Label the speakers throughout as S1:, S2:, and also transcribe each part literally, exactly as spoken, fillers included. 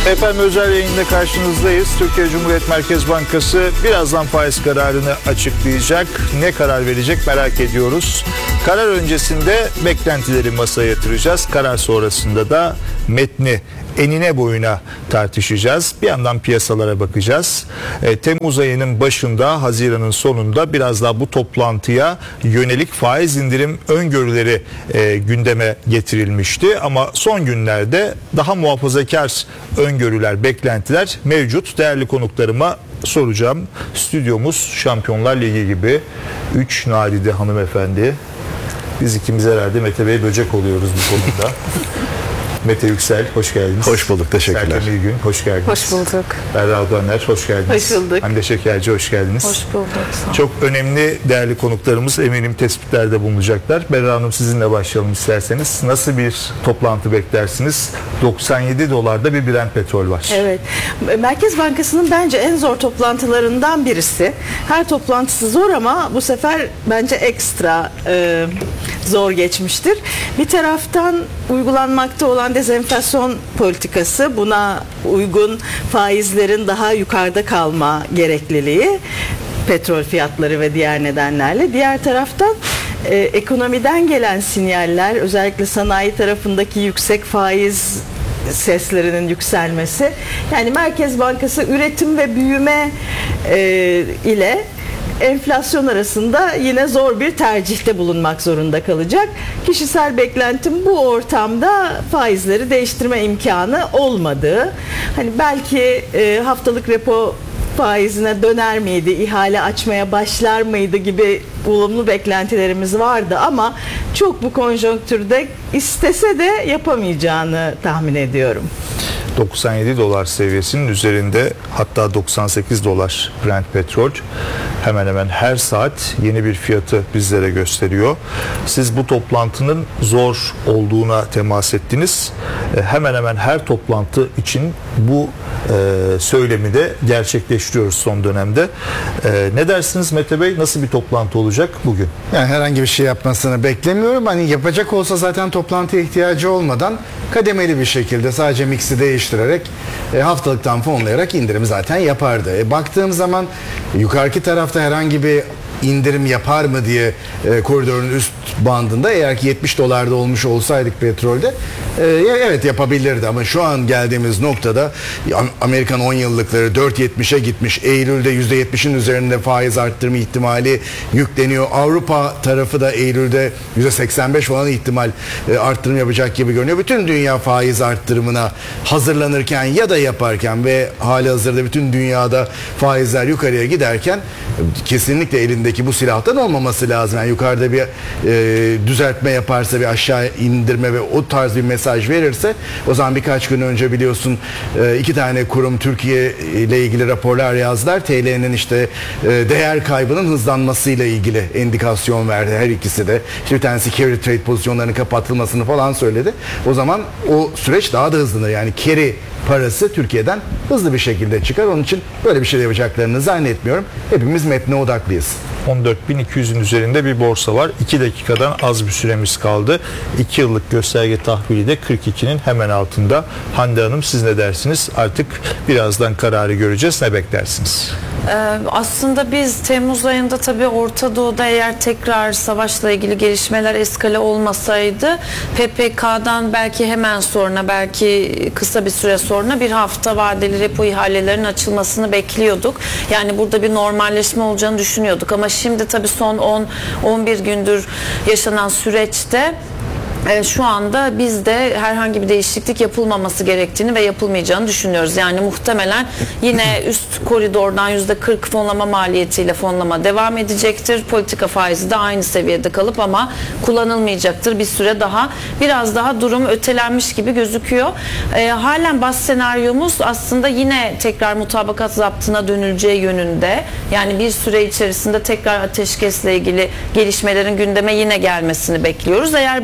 S1: Efendim özel yayında karşınızdayız. Türkiye Cumhuriyet Merkez Bankası birazdan faiz kararını açıklayacak. Ne karar verecek merak ediyoruz. Karar öncesinde beklentileri masaya yatıracağız. Karar sonrasında da metni enine boyuna tartışacağız. Bir yandan piyasalara bakacağız. E, Temmuz ayının başında, Haziran'ın sonunda biraz daha bu toplantıya yönelik faiz indirim öngörüleri e, gündeme getirilmişti. Ama son günlerde daha muhafazakar öngörüler, beklentiler mevcut. Değerli konuklarıma soracağım. Stüdyomuz Şampiyonlar Ligi gibi. Üç nadide hanımefendi. Biz ikimiz herhalde Mete Bey böcek oluyoruz bu konuda. Mete Yüksel, hoş geldiniz.
S2: Hoş bulduk, teşekkürler.
S1: Serkan İlgün, hoş geldiniz.
S3: Hoş bulduk.
S1: Berra Doğaner, hoş geldiniz.
S3: Hoş bulduk.
S1: Hande Şekerci, hoş geldiniz.
S3: Hoş bulduk.
S1: Çok önemli değerli konuklarımız eminim tespitlerde bulunacaklar. Berra Hanım, sizinle başlayalım isterseniz. Nasıl bir toplantı beklersiniz? doksan yedi dolarda bir Brent petrol var.
S3: Evet. Merkez Bankası'nın bence en zor toplantılarından birisi. Her toplantısı zor ama bu sefer bence ekstra e, zor geçmiştir. Bir taraftan uygulanmakta olan dezenflasyon politikası, buna uygun faizlerin daha yukarıda kalma gerekliliği, petrol fiyatları ve diğer nedenlerle. Diğer taraftan e, ekonomiden gelen sinyaller, özellikle sanayi tarafındaki yüksek faiz seslerinin yükselmesi. Yani Merkez Bankası üretim ve büyüme e, ile enflasyon arasında yine zor bir tercihte bulunmak zorunda kalacak. Kişisel beklentim bu ortamda faizleri değiştirme imkanı olmadığı. Hani belki e, haftalık repo faizine döner miydi, ihale açmaya başlar mıydı gibi olumlu beklentilerimiz vardı ama çok bu konjonktürde istese de yapamayacağını tahmin ediyorum.
S1: doksan yedi dolar seviyesinin üzerinde, hatta doksan sekiz dolar Brent petrol. Hemen hemen her saat yeni bir fiyatı bizlere gösteriyor. Siz bu toplantının zor olduğuna temas ettiniz. Hemen hemen her toplantı için bu e, söylemi de gerçekleştiriyoruz son dönemde. E, ne dersiniz Mete Bey? Nasıl bir toplantı olacak bugün?
S2: Yani herhangi bir şey yapmasını beklemiyorum. Hani yapacak olsa zaten toplantıya ihtiyacı olmadan kademeli bir şekilde sadece mix'i değiştirerek e, haftalıktan fonlayarak indirim zaten yapardı. E, baktığım zaman yukarıki tarafta herhangi bir indirim yapar mı diye e, koridorun üst bandında, eğer ki yetmiş dolarda olmuş olsaydık petrolde e, evet yapabilirdi ama şu an geldiğimiz noktada Amerikan on yıllıkları dört yetmişe gitmiş. Eylül'de yüzde yetmişin üzerinde faiz arttırma ihtimali yükleniyor. Avrupa tarafı da Eylül'de yüzde seksen beş falan ihtimal e, arttırım yapacak gibi görünüyor. Bütün dünya faiz arttırımına hazırlanırken ya da yaparken ve hali hazırda bütün dünyada faizler yukarıya giderken kesinlikle elindeki bu silahtan olmaması lazım. Yani yukarıda bir e, düzeltme yaparsa, bir aşağı indirme ve o tarz bir mesaj verirse, o zaman birkaç gün önce biliyorsun e, iki tane kurum Türkiye ile ilgili raporlar yazdılar. T L'nin işte e, değer kaybının hızlanmasıyla ilgili endikasyon verdi her ikisi de. İşte bir tanesi carry trade pozisyonlarının kapatılmasını falan söyledi. O zaman o süreç daha da hızlanır. Yani carry parası Türkiye'den hızlı bir şekilde çıkar. Onun için böyle bir şey yapacaklarını zannetmiyorum. Hepimiz metne odaklıyız.
S1: on dört bin iki yüzün üzerinde bir borsa var. iki dakikadan az bir süremiz kaldı. iki yıllık gösterge tahvili de kırk ikinin hemen altında. Hande Hanım, siz ne dersiniz? Artık birazdan kararı göreceğiz. Ne beklersiniz?
S4: Ee, aslında biz Temmuz ayında tabii Orta Doğu'da eğer tekrar savaşla ilgili gelişmeler eskale olmasaydı P P K'dan belki hemen sonra, belki kısa bir süre sonra bir hafta vadeli repo ihalelerinin açılmasını bekliyorduk. Yani burada bir normalleşme olacağını düşünüyorduk ama şimdi tabii son on on bir gündür yaşanan süreçte E, şu anda biz de herhangi bir değişiklik yapılmaması gerektiğini ve yapılmayacağını düşünüyoruz. Yani muhtemelen yine üst koridordan yüzde kırk fonlama maliyetiyle fonlama devam edecektir. Politika faizi de aynı seviyede kalıp ama kullanılmayacaktır bir süre daha. Biraz daha durum ötelenmiş gibi gözüküyor. E, halen baz senaryomuz aslında yine tekrar mutabakat zaptına dönüleceği yönünde. Yani bir süre içerisinde tekrar ateşkesle ilgili gelişmelerin gündeme yine gelmesini bekliyoruz. Eğer böyle olur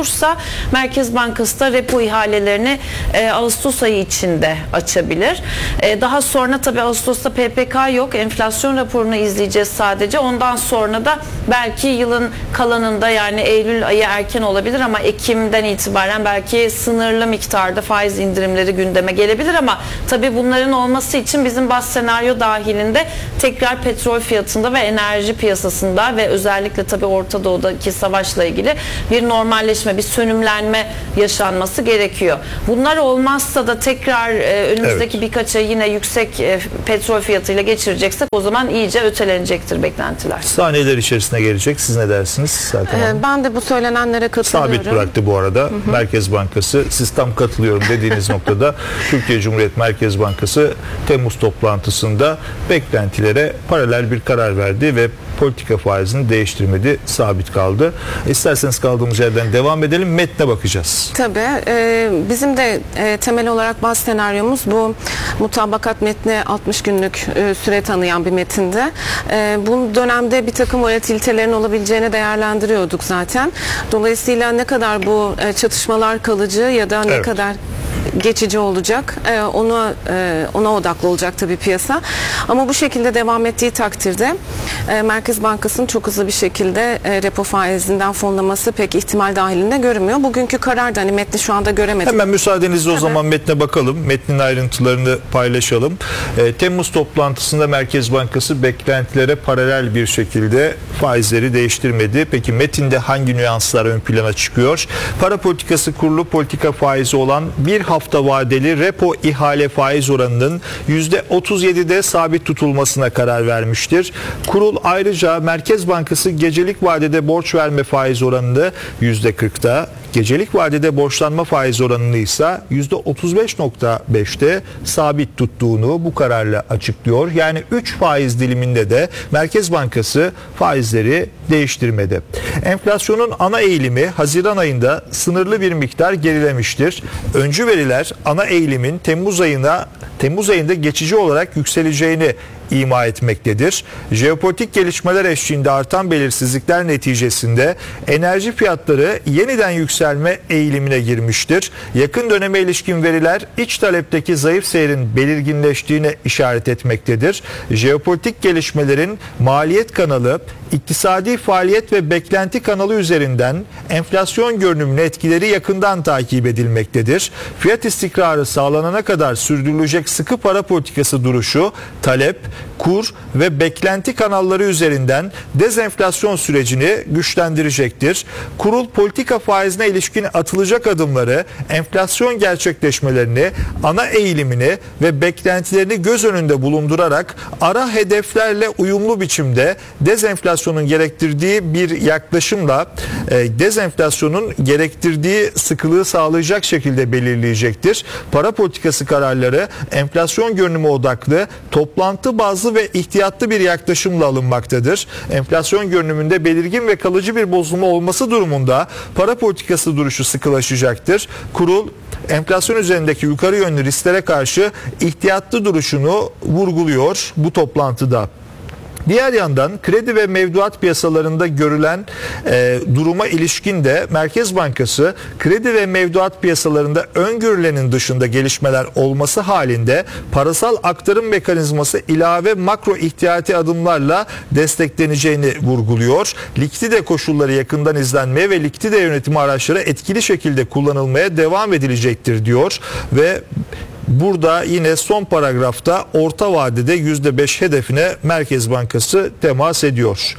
S4: olursa Merkez Bankası da repo ihalelerini e, Ağustos ayı içinde açabilir. E, daha sonra tabii Ağustos'ta P P K yok. Enflasyon raporunu izleyeceğiz sadece. Ondan sonra da belki yılın kalanında, yani Eylül ayı erken olabilir ama Ekim'den itibaren belki sınırlı miktarda faiz indirimleri gündeme gelebilir ama tabii bunların olması için bizim baz senaryo dahilinde tekrar petrol fiyatında ve enerji piyasasında ve özellikle tabii Orta Doğu'daki savaşla ilgili bir normalleşme, bir sönümlenme yaşanması gerekiyor. Bunlar olmazsa da tekrar e, önümüzdeki
S1: Evet.
S4: birkaç ay yine yüksek e, petrol fiyatıyla geçireceksek o zaman iyice ötelenecektir beklentiler.
S1: Saniyeler içerisine gelecek. Siz ne dersiniz Serkan Hanım?
S5: Ee, Ben de bu söylenenlere katılıyorum.
S1: Sabit bıraktı bu arada. Hı hı. Merkez Bankası, siz tam katılıyorum dediğiniz noktada Türkiye Cumhuriyet Merkez Bankası Temmuz toplantısında beklentilere paralel bir karar verdi ve politika faizini değiştirmedi, sabit kaldı. İsterseniz kaldığımız yerden devam edelim. Metne bakacağız.
S5: Tabii. E, bizim de e, temel olarak baz senaryomuz bu mutabakat metni altmış günlük e, süre tanıyan bir metinde. E, bu dönemde bir takım volatilitelerin olabileceğini değerlendiriyorduk zaten. Dolayısıyla ne kadar bu e, çatışmalar kalıcı ya da ne
S1: Evet.
S5: kadar geçici olacak, e, ona e, ona odaklı olacak tabii piyasa. Ama bu şekilde devam ettiği takdirde e, Merkez Bankası'nın çok hızlı bir şekilde e, repo faizinden fonlaması pek ihtimal dahilinde görünmüyor. Bugünkü karar da hani metni şu anda göremedik.
S1: Hemen müsaadenizle o
S5: Tabii.
S1: zaman metne bakalım. Metnin ayrıntılarını paylaşalım. E, Temmuz toplantısında Merkez Bankası beklentilere paralel bir şekilde faizleri değiştirmedi. Peki metinde hangi nüanslar ön plana çıkıyor? Para politikası kurulu politika faizi olan bir hafta vadeli repo ihale faiz oranının yüzde otuz yedide sabit tutulmasına karar vermiştir. Kurul ayrıca Merkez Bankası gecelik vadede borç verme faiz oranını yüzde kırkta, gecelik vadede borçlanma faiz oranını ise yüzde otuz beş nokta beşte sabit tuttuğunu bu kararla açıklıyor. Yani üç faiz diliminde de Merkez Bankası faizleri değiştirmedi. Enflasyonun ana eğilimi Haziran ayında sınırlı bir miktar gerilemiştir. Öncü veriler ana eğilimin Temmuz ayına Temmuz ayında geçici olarak yükseleceğini ima etmektedir. Jeopolitik gelişmeler eşliğinde artan belirsizlikler neticesinde enerji fiyatları yeniden yükselme eğilimine girmiştir. Yakın döneme ilişkin veriler iç talepteki zayıf seyrin belirginleştiğine işaret etmektedir. Jeopolitik gelişmelerin maliyet kanalı, iktisadi faaliyet ve beklenti kanalı üzerinden enflasyon görünümüne etkileri yakından takip edilmektedir. Fiyat istikrarı sağlanana kadar sürdürülecek sıkı para politikası duruşu, talep, kur ve beklenti kanalları üzerinden dezenflasyon sürecini güçlendirecektir. Kurul politika faizine ilişkin atılacak adımları, enflasyon gerçekleşmelerini, ana eğilimini ve beklentilerini göz önünde bulundurarak ara hedeflerle uyumlu biçimde dezenflasyonun gerektirdiği bir yaklaşımla e, dezenflasyonun gerektirdiği sıkılığı sağlayacak şekilde belirleyecektir. Para politikası kararları enflasyon görünümü odaklı, toplantı bazlı ve ihtiyatlı bir yaklaşımla alınmaktadır. Enflasyon görünümünde belirgin ve kalıcı bir bozulma olması durumunda para politikası duruşu sıkılaşacaktır. Kurul enflasyon üzerindeki yukarı yönlü risklere karşı ihtiyatlı duruşunu vurguluyor bu toplantıda. Diğer yandan kredi ve mevduat piyasalarında görülen e, duruma ilişkin de Merkez Bankası kredi ve mevduat piyasalarında öngörülenin dışında gelişmeler olması halinde parasal aktarım mekanizması ilave makro ihtiyati adımlarla destekleneceğini vurguluyor. Likidite koşulları yakından izlenmeye ve likidite yönetimi araçları etkili şekilde kullanılmaya devam edilecektir diyor ve burada yine son paragrafta orta vadede yüzde beş hedefine Merkez Bankası temas ediyor.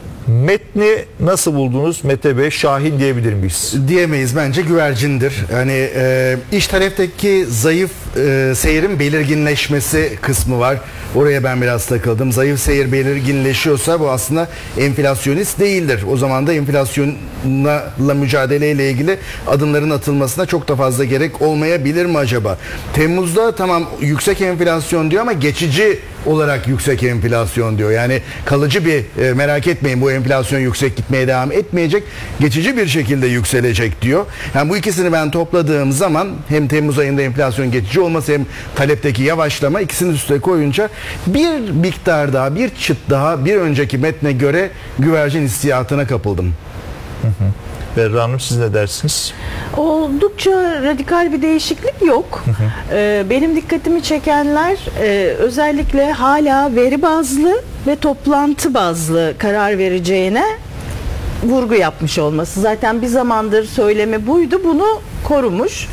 S1: Metni nasıl buldunuz Mete Bey? Şahin diyebilir miyiz?
S2: Diyemeyiz, bence güvercindir. Hani e, iç taraftaki zayıf e, seyrin belirginleşmesi kısmı var. Oraya ben biraz takıldım. Zayıf seyir belirginleşiyorsa bu aslında enflasyonist değildir. O zaman da enflasyonla mücadeleyle ilgili adımların atılmasına çok da fazla gerek olmayabilir mi acaba? Temmuz'da tamam yüksek enflasyon diyor ama geçici olarak yüksek enflasyon diyor. Yani kalıcı bir e, merak etmeyin, bu enflasyon yüksek gitmeye devam etmeyecek. Geçici bir şekilde yükselecek diyor. Yani bu ikisini ben topladığım zaman hem Temmuz ayında enflasyon geçici olması hem talepteki yavaşlama, ikisini üstüne koyunca bir miktar daha, bir çıt daha bir önceki metne göre güvercin hissiyatına kapıldım.
S1: Hı hı. Berra Hanım, siz ne dersiniz?
S3: Oldukça radikal bir değişiklik yok. Ee, benim dikkatimi çekenler e, özellikle hala veri bazlı ve toplantı bazlı karar vereceğine vurgu yapmış olması. Zaten bir zamandır söylemi buydu. Bunu korumuş.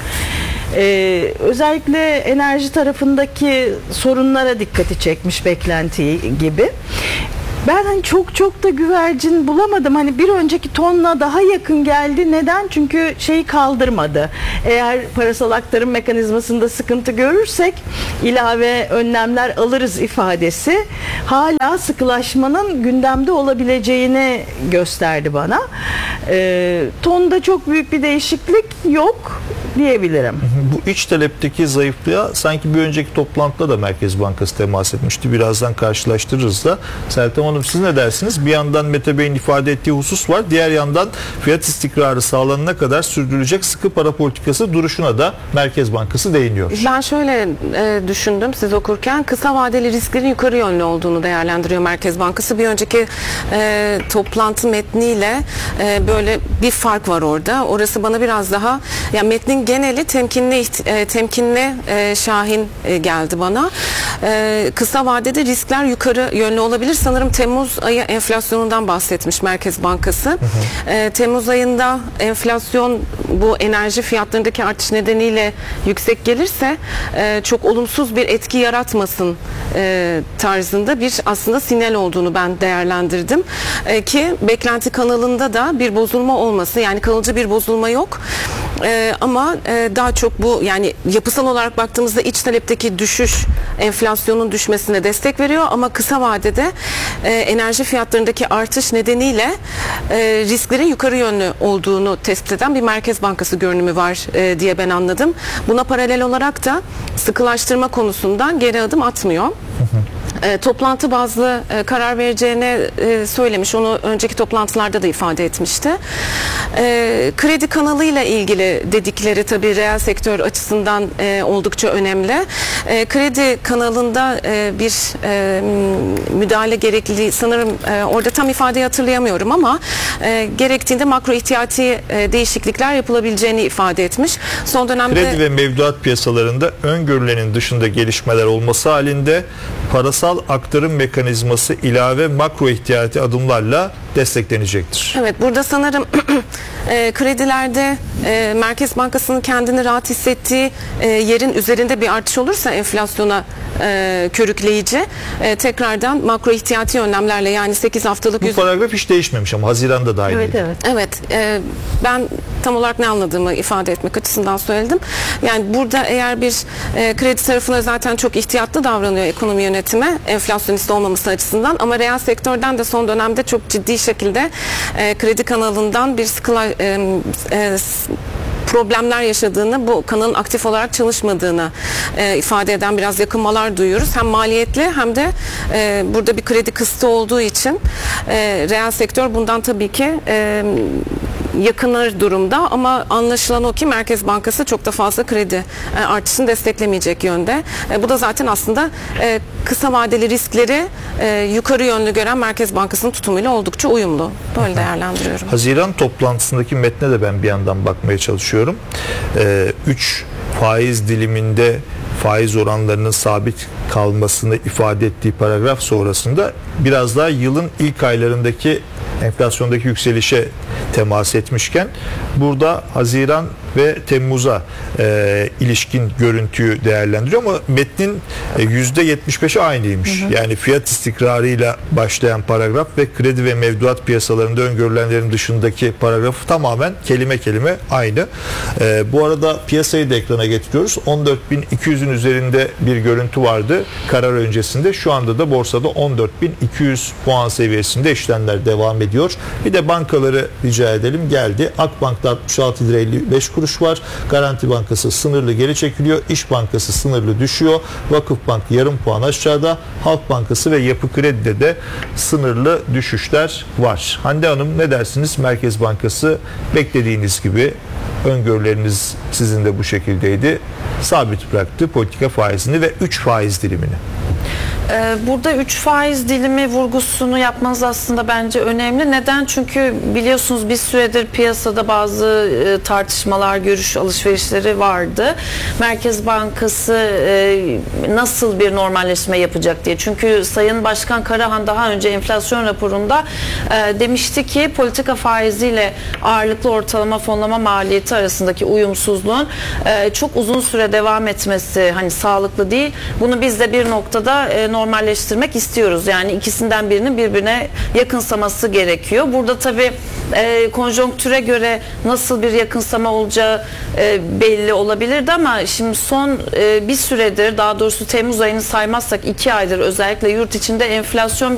S3: Ee, özellikle enerji tarafındaki sorunlara dikkati çekmiş beklentiyi gibi. Ben hani çok çok da güvercin bulamadım. Hani bir önceki tonla daha yakın geldi. Neden? Çünkü şeyi kaldırmadı. Eğer parasal aktarım mekanizmasında sıkıntı görürsek ilave önlemler alırız ifadesi hala sıkılaşmanın gündemde olabileceğini gösterdi bana. Ee, tonda çok büyük bir değişiklik yok diyebilirim.
S1: Bu iç talepteki zayıflığa sanki bir önceki toplantıda da Merkez Bankası temas etmişti. Birazdan karşılaştırırız da. Sertem Hanım, siz ne dersiniz? Bir yandan Mete Bey'in ifade ettiği husus var. Diğer yandan fiyat istikrarı sağlanana kadar sürdürülecek sıkı para politikası duruşuna da Merkez Bankası değiniyor.
S5: Ben şöyle e, düşündüm siz okurken, kısa vadeli risklerin yukarı yönlü olduğunu değerlendiriyor Merkez Bankası. Bir önceki e, toplantı metniyle e, böyle bir fark var orada. Orası bana biraz daha, yani metnin geneli temkinli e, temkinli e, şahin e, geldi bana. E, kısa vadede riskler yukarı yönlü olabilir. Sanırım Temmuz ayı enflasyonundan bahsetmiş Merkez Bankası. Hı hı. E, Temmuz ayında enflasyon bu enerji fiyatlarındaki artış nedeniyle yüksek gelirse e, çok olumsuz bir etki yaratmasın e, tarzında bir aslında sinyal olduğunu ben değerlendirdim. E, ki beklenti kanalında da bir bozulma olması, yani kalıcı bir bozulma yok. Ee, ama e, daha çok bu, yani yapısal olarak baktığımızda iç talepteki düşüş enflasyonun düşmesine destek veriyor ama kısa vadede e, enerji fiyatlarındaki artış nedeniyle e, risklerin yukarı yönlü olduğunu tespit eden bir Merkez Bankası görünümü var e, diye ben anladım. Buna paralel olarak da sıkılaştırma konusundan geri adım atmıyor. Hı hı. E, toplantı bazlı e, karar vereceğini e, söylemiş. Onu önceki toplantılarda da ifade etmişti. E, kredi kanalıyla ilgili dedikleri tabii reel sektör açısından e, oldukça önemli. E, kredi kanalında e, bir e, müdahale gerekliliği sanırım e, orada tam ifadeyi hatırlayamıyorum ama e, gerektiğinde makro ihtiyati e, değişiklikler yapılabileceğini ifade etmiş. Son dönemde
S1: kredi ve mevduat piyasalarında öngörülenin dışında gelişmeler olması halinde parasal aktarım mekanizması ilave makro ihtiyati adımlarla desteklenecektir.
S5: Evet, burada sanırım e, kredilerde e, Merkez Bankası'nın kendini rahat hissettiği e, yerin üzerinde bir artış olursa enflasyona e, körükleyici e, tekrardan makro ihtiyati önlemlerle, yani sekiz haftalık
S1: bu
S5: yüz...
S1: paragraf hiç değişmemiş ama Haziran'da dahil.
S3: Evet, evet.
S5: Evet, e, ben tam olarak ne anladığımı ifade etmek açısından söyledim. Yani burada eğer bir e, kredi tarafına zaten çok ihtiyatlı davranıyor ekonomi yönetimi, enflasyonist olmaması açısından, ama reel sektörden de son dönemde çok ciddi şekilde e, kredi kanalından bir sıkıla, e, e, problemler yaşadığını, bu kanalın aktif olarak çalışmadığını e, ifade eden biraz yakınmalar duyuyoruz. Hem maliyetli hem de e, burada bir kredi kısıtı olduğu için e, reel sektör bundan tabii ki e, yakınır durumda, ama anlaşılan o ki Merkez Bankası çok da fazla kredi e, artışını desteklemeyecek yönde. E, bu da zaten aslında e, kısa vadeli riskleri e, yukarı yönlü gören Merkez Bankası'nın tutumuyla oldukça uyumlu. Böyle değerlendiriyorum.
S1: Haziran toplantısındaki metne de ben bir yandan bakmaya çalışıyorum. üç e, faiz diliminde faiz oranlarının sabit kalmasını ifade ettiği paragraf sonrasında biraz daha yılın ilk aylarındaki enflasyondaki yükselişe temas etmişken burada Haziran ve Temmuz'a e, ilişkin görüntüyü değerlendiriyor ama metnin e, yüzde yetmiş beşi aynıymış. Hı hı. Yani fiyat istikrarıyla başlayan paragraf ve kredi ve mevduat piyasalarında öngörülenlerin dışındaki paragrafı tamamen kelime kelime aynı. E, bu arada piyasayı da ekrana getiriyoruz. on dört bin iki yüzün üzerinde bir görüntü vardı karar öncesinde. Şu anda da borsada on dört bin iki yüz puan seviyesinde işlemler devam ediyor. Bir de bankaları rica edelim. Geldi. Akbank'ta altmış altı lira elli beş kuruş var. Garanti Bankası sınırlı geri çekiliyor. İş Bankası sınırlı düşüyor. Vakıfbank yarım puan aşağıda. Halk Bankası ve Yapı Kredi'de de sınırlı düşüşler var. Hande Hanım, ne dersiniz? Merkez Bankası beklediğiniz gibi, öngörüleriniz sizin de bu şekildeydi, sabit bıraktı politika faizini ve üç faiz dilimini.
S4: Ee, Burada üç faiz dilimi vurgusunu yapmanız aslında bence önemli. Neden? Çünkü biliyorsunuz bir süredir piyasada bazı e, tartışmalar, görüş alışverişleri vardı. Merkez Bankası e, nasıl bir normalleşme yapacak diye. Çünkü Sayın Başkan Karahan daha önce enflasyon raporunda e, demişti ki politika faiziyle ağırlıklı ortalama fonlama maliyeti arasındaki uyumsuzluğun e, çok uzun süre devam etmesi hani sağlıklı değil. Bunu biz de bir noktada e, normalleştirmek istiyoruz. Yani ikisinden birinin birbirine yakınsaması gerekiyor. Burada tabii e, konjonktüre göre nasıl bir yakınsama olacağı e, belli olabilirdi ama şimdi son e, bir süredir, daha doğrusu Temmuz ayını saymazsak iki aydır özellikle yurt içinde enflasyon